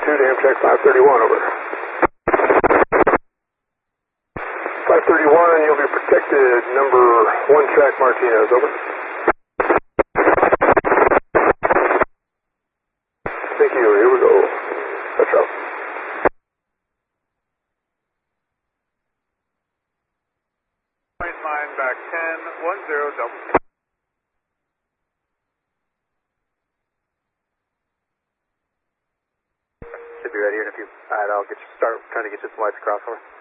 to Amtrak 531, over. 531, you'll be protected, number 1 track Martinez, over. Thank you, here we go. That's up. Line back 10, 10, double. Should be ready here in a few. Alright, I'll get you start trying to get you some lights across for me.